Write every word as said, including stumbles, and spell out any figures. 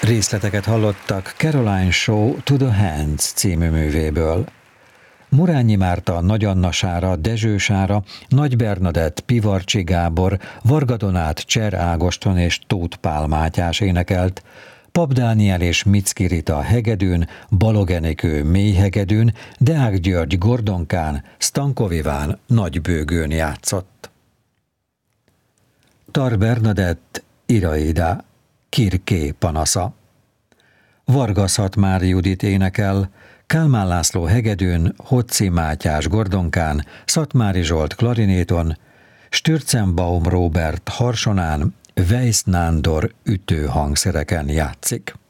Részleteket hallottak Caroline Shaw To The Hands című művéből. Murányi Márta, Nagy Anna Sára, Dezső Sára, Nagy Bernadett, Pivarcsi Gábor, Varga Donát, Cser Ágoston és Tóth Pál Mátyás énekelt, Pap Dániel és Micki Rita hegedűn, Balog Enikő mélyhegedűn, Deák György gordonkán, Stankow Iván nagybőgőn játszott. Tar Bernadett, Iraida, Kirké panasza. Varga Szatmári Judit énekel, Kálmán László hegedűn, Hoci Mátyás gordonkán, Szatmári Zsolt klarinéton, Stürzenbaum Róbert harsonán, Weiss Nándor ütőhangszereken játszik.